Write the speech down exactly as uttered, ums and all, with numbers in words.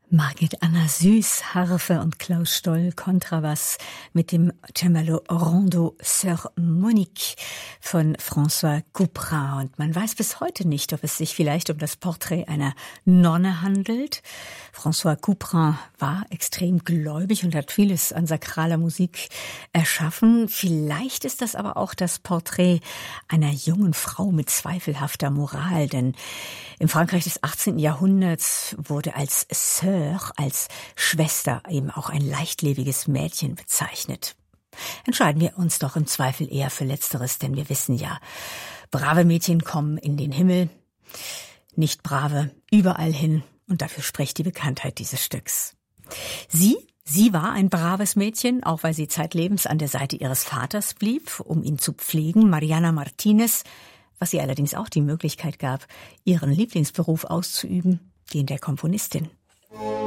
Margit Anna Süß, Harfe und Klaus Stoll, Kontrabass mit dem Cembalo Rondo Sœur Monique von François Couperin. Und man weiß bis heute nicht, ob es sich vielleicht um das Porträt einer Nonne handelt. François Couperin war extrem gläubig und hat vieles an sakraler Musik erschaffen. Vielleicht ist das aber auch das Porträt einer jungen Frau mit zweifelhafter Moral, denn im Frankreich des achtzehnten Jahrhunderts wurde als Sœur, als Schwester eben auch ein leichtlebiges Mädchen bezeichnet. Entscheiden wir uns doch im Zweifel eher für Letzteres, denn wir wissen ja, brave Mädchen kommen in den Himmel, nicht brave überall hin, und dafür spricht die Bekanntheit dieses Stücks. Sie, sie war ein braves Mädchen, auch weil sie zeitlebens an der Seite ihres Vaters blieb, um ihn zu pflegen, Mariana Martínez, was ihr allerdings auch die Möglichkeit gab, ihren Lieblingsberuf auszuüben, den der Komponistin.